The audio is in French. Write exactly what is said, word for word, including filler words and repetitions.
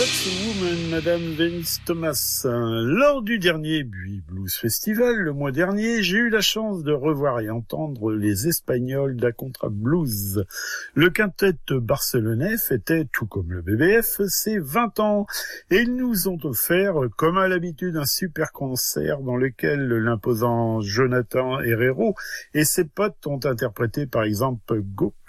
Woman, Madame Venice Thomas. Lors du dernier Buis Blues Festival, le mois dernier, j'ai eu la chance de revoir et entendre les Espagnols d'A Contra Blues. Le quintet barcelonais fêtait, tout comme le B B F, ses vingt ans, et ils nous ont offert, comme à l'habitude, un super concert dans lequel l'imposant Jonathan Herrero et ses potes ont interprété par exemple Go